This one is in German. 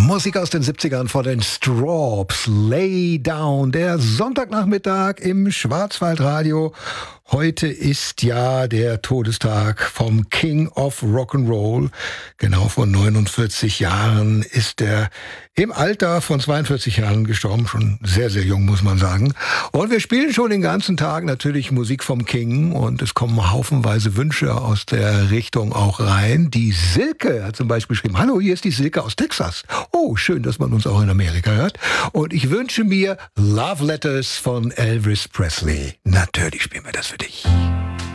Musik aus den 70ern von den Strawbs, Lay Down, der Sonntagnachmittag im Schwarzwaldradio. Heute ist ja der Todestag vom King of Rock'n'Roll. Genau vor 49 Jahren ist er im Alter von 42 Jahren gestorben. Schon sehr, sehr jung, muss man sagen. Und wir spielen schon den ganzen Tag natürlich Musik vom King. Und es kommen haufenweise Wünsche aus der Richtung auch rein. Die Silke hat zum Beispiel geschrieben, hallo, hier ist die Silke aus Texas. Oh, schön, dass man uns auch in Amerika hört. Und ich wünsche mir Love Letters von Elvis Presley. Natürlich spielen wir das für dich.